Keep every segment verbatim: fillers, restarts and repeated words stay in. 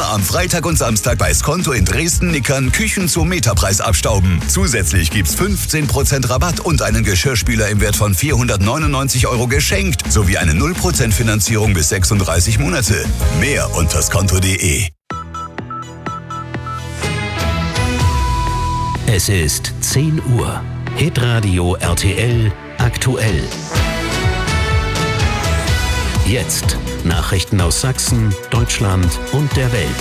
Nur am Freitag und Samstag bei Skonto in Dresden-Nickern Küchen zum Metapreis abstauben. Zusätzlich gibt's fünfzehn Prozent Rabatt und einen Geschirrspüler im Wert von vierhundertneunundneunzig Euro geschenkt. Sowie eine null Prozent Finanzierung bis sechsunddreißig Monate. Mehr unter skonto punkt de. Es ist zehn Uhr. Hitradio R T L aktuell. Jetzt Nachrichten aus Sachsen, Deutschland und der Welt.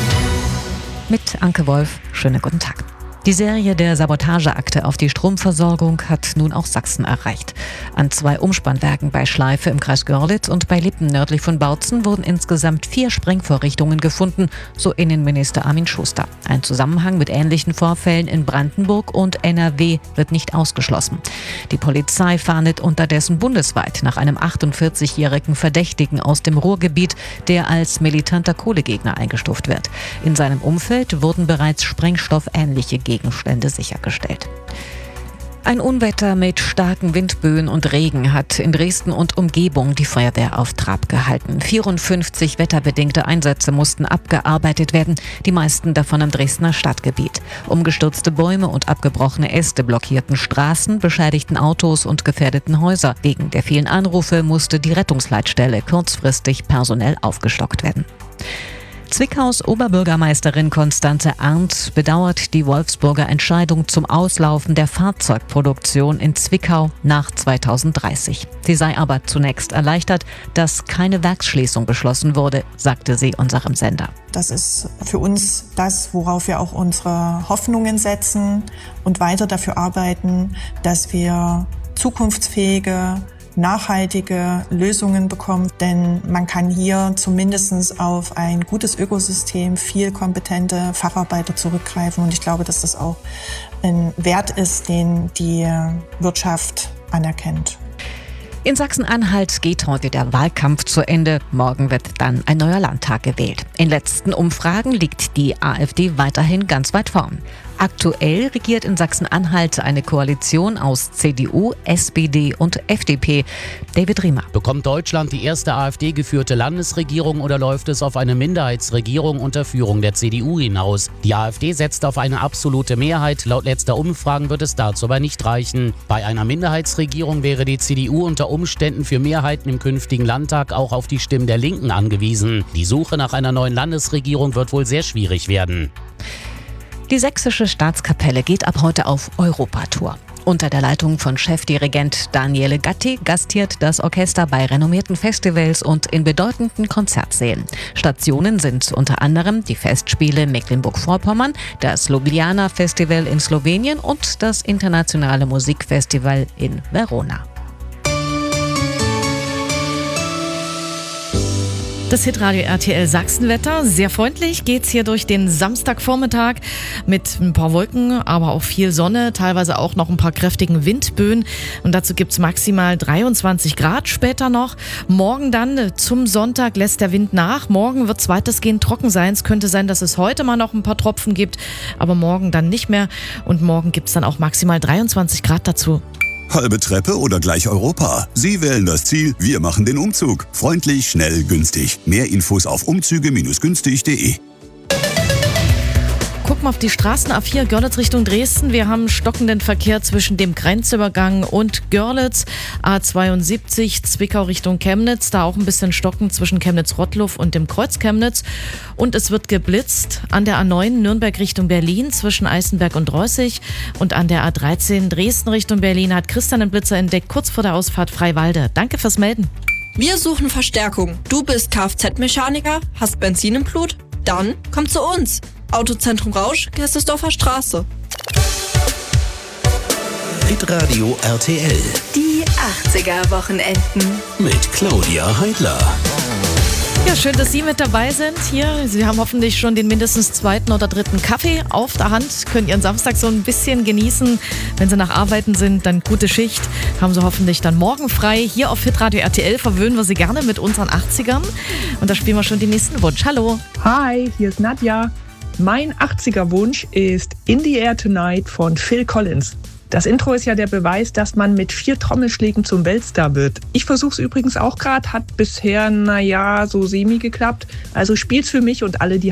Mit Anke Wolf, schönen guten Tag. Die Serie der Sabotageakte auf die Stromversorgung hat nun auch Sachsen erreicht. An zwei Umspannwerken bei Schleife im Kreis Görlitz und bei Lippen nördlich von Bautzen wurden insgesamt vier Sprengvorrichtungen gefunden, so Innenminister Armin Schuster. Ein Zusammenhang mit ähnlichen Vorfällen in Brandenburg und N R W wird nicht ausgeschlossen. Die Polizei fahndet unterdessen bundesweit nach einem achtundvierzigjährigen Verdächtigen aus dem Ruhrgebiet, der als militanter Kohlegegner eingestuft wird. In seinem Umfeld wurden bereits sprengstoffähnliche Gegenstände sichergestellt. Ein Unwetter mit starken Windböen und Regen hat in Dresden und Umgebung die Feuerwehr auf Trab gehalten. vierundfünfzig wetterbedingte Einsätze mussten abgearbeitet werden, die meisten davon im Dresdner Stadtgebiet. Umgestürzte Bäume und abgebrochene Äste blockierten Straßen, beschädigten Autos und gefährdeten Häuser. Wegen der vielen Anrufe musste die Rettungsleitstelle kurzfristig personell aufgestockt werden. Zwickaus Oberbürgermeisterin Constanze Arndt bedauert die Wolfsburger Entscheidung zum Auslaufen der Fahrzeugproduktion in Zwickau nach zweitausenddreißig. Sie sei aber zunächst erleichtert, dass keine Werksschließung beschlossen wurde, sagte sie unserem Sender. Das ist für uns das, worauf wir auch unsere Hoffnungen setzen und weiter dafür arbeiten, dass wir zukunftsfähige, nachhaltige Lösungen bekommt, denn man kann hier zumindest auf ein gutes Ökosystem, viel kompetente Facharbeiter zurückgreifen und ich glaube, dass das auch ein Wert ist, den die Wirtschaft anerkennt. In Sachsen-Anhalt geht heute der Wahlkampf zu Ende. Morgen wird dann ein neuer Landtag gewählt. In letzten Umfragen liegt die AfD weiterhin ganz weit vorn. Aktuell regiert in Sachsen-Anhalt eine Koalition aus C D U, S P D und F D P. David Riemer. Bekommt Deutschland die erste AfD-geführte Landesregierung oder läuft es auf eine Minderheitsregierung unter Führung der C D U hinaus? Die AfD setzt auf eine absolute Mehrheit. Laut letzter Umfragen wird es dazu aber nicht reichen. Bei einer Minderheitsregierung wäre die C D U unter Umständen für Mehrheiten im künftigen Landtag auch auf die Stimmen der Linken angewiesen. Die Suche nach einer neuen Landesregierung wird wohl sehr schwierig werden. Die Sächsische Staatskapelle geht ab heute auf Europatour. Unter der Leitung von Chefdirigent Daniele Gatti gastiert das Orchester bei renommierten Festivals und in bedeutenden Konzertsälen. Stationen sind unter anderem die Festspiele Mecklenburg-Vorpommern, das Ljubljana Festival in Slowenien und das internationale Musikfestival in Verona. Das Hitradio R T L Sachsenwetter. Sehr freundlich geht's hier durch den Samstagvormittag mit ein paar Wolken, aber auch viel Sonne, teilweise auch noch ein paar kräftigen Windböen. Und dazu gibt's maximal dreiundzwanzig Grad später noch. Morgen dann zum Sonntag lässt der Wind nach. Morgen wird's weitestgehend trocken sein. Es könnte sein, dass es heute mal noch ein paar Tropfen gibt, aber morgen dann nicht mehr. Und morgen gibt's dann auch maximal dreiundzwanzig Grad dazu. Halbe Treppe oder gleich Europa? Sie wählen das Ziel, wir machen den Umzug. Freundlich, schnell, günstig. Mehr Infos auf umzüge günstig punkt de. Gucken wir auf die Straßen A vier Görlitz Richtung Dresden. Wir haben stockenden Verkehr zwischen dem Grenzübergang und Görlitz. A zweiundsiebzig Zwickau Richtung Chemnitz. Da auch ein bisschen stocken zwischen Chemnitz-Rottluff und dem Kreuz Chemnitz. Und es wird geblitzt an der A neun Nürnberg Richtung Berlin zwischen Eisenberg und Reußig. Und an der A dreizehn Dresden Richtung Berlin hat Christian einen Blitzer entdeckt, kurz vor der Ausfahrt Freiwalde. Danke fürs Melden. Wir suchen Verstärkung. Du bist Kfz-Mechaniker, hast Benzin im Blut? Dann komm zu uns. Autozentrum Rausch, Gerstesdorfer Straße. Hitradio R T L. Die achtziger-Wochenenden. Mit Claudia Heidler. Ja, schön, dass Sie mit dabei sind hier. Sie haben hoffentlich schon den mindestens zweiten oder dritten Kaffee auf der Hand, können Ihren Samstag so ein bisschen genießen. Wenn Sie nach Arbeiten sind, dann gute Schicht. Haben Sie hoffentlich dann morgen frei. Hier auf Hitradio R T L verwöhnen wir Sie gerne mit unseren achtzigern. Und da spielen wir schon den nächsten Wunsch. Hallo. Hi, hier ist Nadja. Mein achtziger-Wunsch ist In the Air Tonight von Phil Collins. Das Intro ist ja der Beweis, dass man mit vier Trommelschlägen zum Weltstar wird. Ich versuche es übrigens auch gerade, hat bisher, naja, so semi geklappt. Also spielt's für mich und alle, die